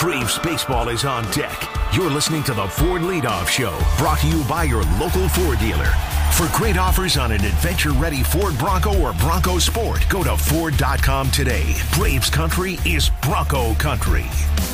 Braves baseball is on deck. You're listening to the Ford Leadoff Show, brought to you by your local Ford dealer. For great offers on an adventure-ready Ford Bronco or Bronco Sport, go to Ford.com today. Braves country is Bronco country.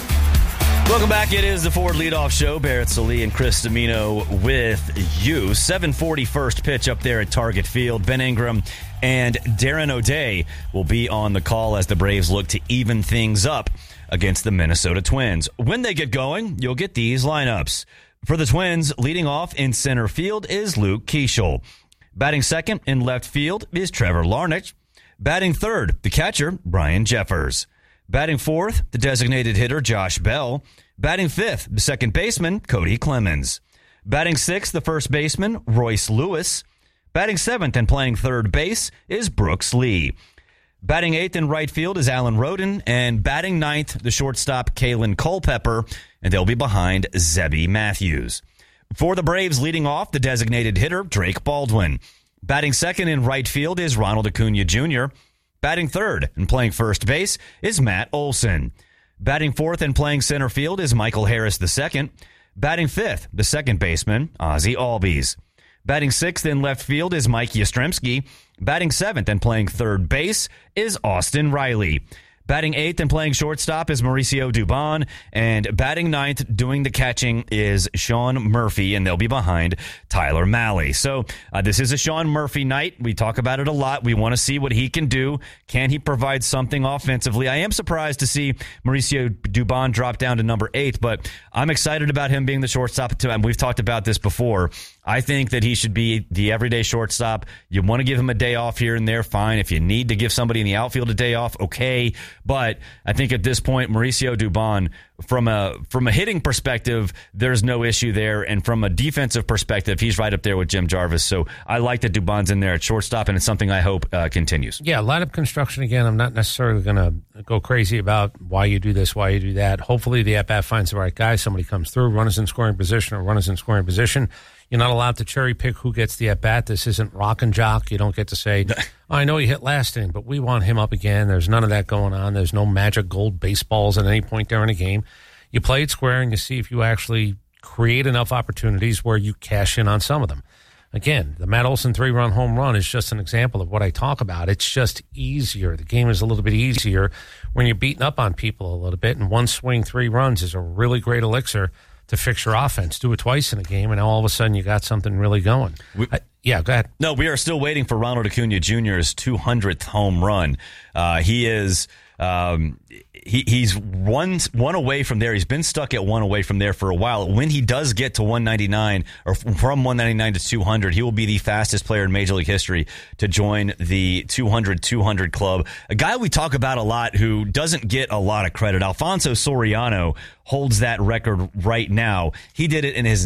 Welcome back. It is the Ford Leadoff Show. Barrett Sallee and Chris Domino with you. 7:40 first pitch up there at Target Field. Ben Ingram and Darren O'Day will be on the call as the Braves look to even things up against the Minnesota Twins. When they get going, you'll get these lineups. For the Twins, leading off in center field is Luke Keeschel. Batting second in left field is Trevor Larnach. Batting third, the catcher, Brian Jeffers. Batting fourth, the designated hitter, Josh Bell. Batting fifth, the second baseman, Cody Clemens. Batting sixth, the first baseman, Royce Lewis. Batting seventh and playing third base is Brooks Lee. Batting eighth in right field is Alan Roden, and batting ninth, the shortstop, Kalen Culpepper, and they'll be behind Zebby Matthews. For the Braves, leading off, the designated hitter, Drake Baldwin. Batting second in right field is Ronald Acuna Jr. Batting third and playing first base is Matt Olson. Batting fourth and playing center field is Michael Harris II. Batting fifth, the second baseman, Ozzie Albies. Batting sixth in left field is Mike Yastrzemski. Batting seventh and playing third base is Austin Riley. Batting eighth and playing shortstop is Mauricio Dubon. And batting ninth, doing the catching, is Sean Murphy, and they'll be behind Tyler Mahle. So this is a Sean Murphy night. We talk about it a lot. We want to see what he can do. Can he provide something offensively? I am surprised to see Mauricio Dubon drop down to number 8, but I'm excited about him being the shortstop. We've talked about this before. I think that he should be the everyday shortstop. You want to give him a day off here and there, fine. If you need to give somebody in the outfield a day off, okay. But I think at this point, Mauricio Dubon, from a hitting perspective, there's no issue there. And from a defensive perspective, he's right up there with Jim Jarvis. So I like that Dubon's in there at shortstop, and it's something I hope continues. Yeah, lineup construction, again, I'm not necessarily going to go crazy about why you do this, why you do that. Hopefully the at-bat finds the right guy. Somebody comes through, runners in scoring position or runners in scoring position. You're not allowed to cherry pick who gets the at-bat. This isn't rock and jock. You don't get to say, I know he hit last inning, but we want him up again. There's none of that going on. There's no magic gold baseballs at any point during a game. You play it square and you see if you actually create enough opportunities where you cash in on some of them. Again, the Matt Olson 3-run home run is just an example of what I talk about. It's just easier. The game is a little bit easier when you're beating up on people a little bit, and one swing, 3 runs is a really great elixir to fix your offense. Do it twice in a game, and now all of a sudden you got something really going. Yeah, go ahead. No, we are still waiting for Ronald Acuna Jr.'s 200th home run. He is... He's one away from there. He's been stuck at 1 away from there for a while. When he does get to 199, or from 199 to 200, he will be the fastest player in Major League history to join the 200 club. A guy we talk about a lot who doesn't get a lot of credit, Alfonso Soriano, holds that record right now. He did it in his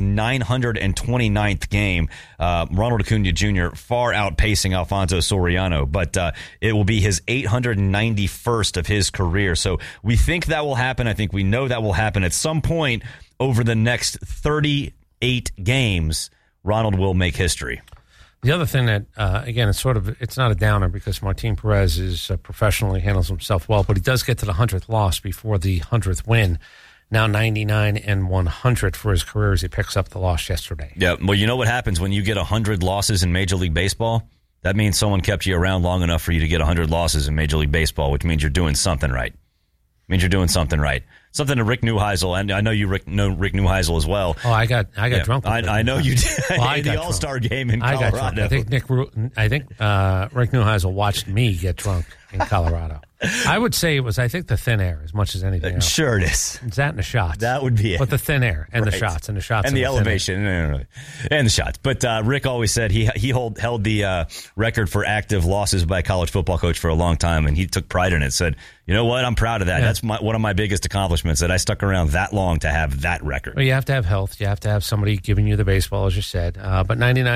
929th game. Ronald Acuna Jr. far outpacing Alfonso Soriano, but it will be his 891st of his career. So we think that will happen. I think we know that will happen at some point over the next 38 games. Ronald will make history. The other thing that, again, it's not a downer because Martin Perez is professionally handles himself well, but he does get to the 100th loss before the 100th win. Now 99 and 100 for his career as he picks up the loss yesterday. Yeah, well, you know what happens when you get 100 losses in Major League Baseball? That means someone kept you around long enough for you to get 100 losses in Major League Baseball, which means you're doing something right. Something to Rick Neuheisel, and I know you know Rick Neuheisel as well. Oh, I got drunk. I know you did. Well, the All-Star game in Colorado. I think Rick Neuheisel watched me get drunk in Colorado. I would say it was, I think, the thin air as much as anything else. Sure it is. It's that and the shots. That would be it. But the thin air and the shots and the shots. And the elevation and the shots. But Rick always said he held the record for active losses by a college football coach for a long time, and he took pride in it. Said, you know what, I'm proud of that. Yeah. That's one of my biggest accomplishments, that I stuck around that long to have that record. Well, you have to have health. You have to have somebody giving you the baseball, as you said. But 99